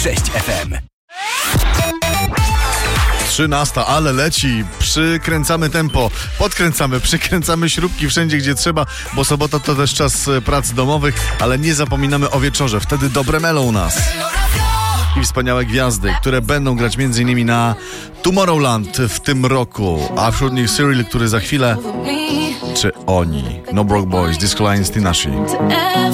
6 FM. 13, ale leci. Przykręcamy tempo, podkręcamy, przykręcamy śrubki wszędzie, gdzie trzeba, bo sobota to też czas prac domowych, ale nie zapominamy o wieczorze. Wtedy dobre melo u nas. I wspaniałe gwiazdy, które będą grać m.in. na Tomorrowland w tym roku. A wśród nich Cyril, który za chwilę... Czy oni? No Broke Boys, Disco Lines, Tinashe.